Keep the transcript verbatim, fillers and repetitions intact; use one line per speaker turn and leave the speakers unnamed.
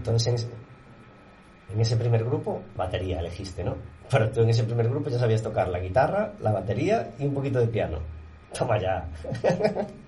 Entonces en ese, en ese primer grupo, batería elegiste, ¿no? Pero tú en ese primer grupo ya sabías tocar la guitarra, la batería y un poquito de piano. Toma ya.